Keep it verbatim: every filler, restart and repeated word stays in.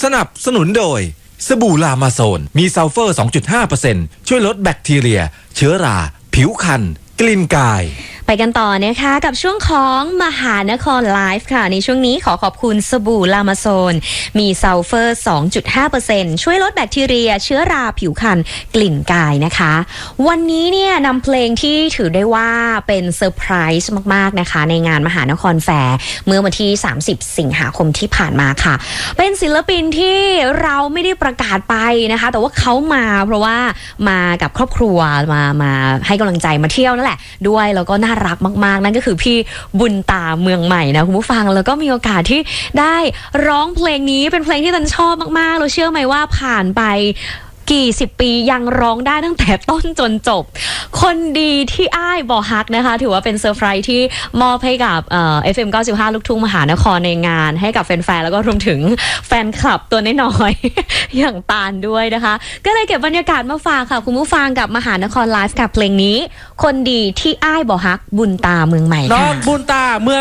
สนับสนุนโดยสบู่ลามาโซนมีซัลเฟอร์ สองจุดห้าเปอร์เซ็นต์ ช่วยลดแบคทีเรียเชื้อราผิวคันกลิ่นกายไปกันต่อนะคะกับช่วงของมหานครไลฟ์ค่ะในช่วงนี้ขอขอบคุณสบู่ลามาโซนมีซัลเฟอร์ สองจุดห้าเปอร์เซ็นต์ ช่วยลดแบคทีเรียเชื้อราผิวคันกลิ่นกายนะคะวันนี้เนี่ยนำเพลงที่ถือได้ว่าเป็นเซอร์ไพรส์มากๆนะคะในงานมหานครแฟร์เมื่อวันที่สามสิบสิงหาคมที่ผ่านมาค่ะเป็นศิลปินที่เราไม่ได้ประกาศไปนะคะแต่ว่าเขามาเพราะว่ามากับครอบครัวมามาให้กำลังใจมาเที่ยวนั่นแหละด้วยแล้วก็น่ารักมากๆนั่นก็คือพี่บุญตาเมืองใหม่นะคุณผู้ฟังแล้วก็มีโอกาสที่ได้ร้องเพลงนี้เป็นเพลงที่ตันชอบมากๆเราเชื่อไหมว่าผ่านไปกี่สิบปียังร้องได้ตั้งแต่ต้นจนจบคนดีที่อ้ายบ่ฮักนะคะถือว่าเป็นเซอร์ไพรส์ที่มอบให้กับเอ่อ เอฟ เอ็ม เก้าสิบห้า ลูกทุ่งมหานครในงานให้กับแฟนๆแล้วก็รวมถึงแฟนคลับตัวน้อยๆ อย่างตาลด้วยนะคะก็เลยเก็บบรรยากาศมาฝากค่ะคุณผู้ฟังกับมหานครไลฟ์กับเพลงนี้คนดีที่อ้ายบ่ฮักบุญตาเมืองใหม่ค่ะน้องบุญตาเมือง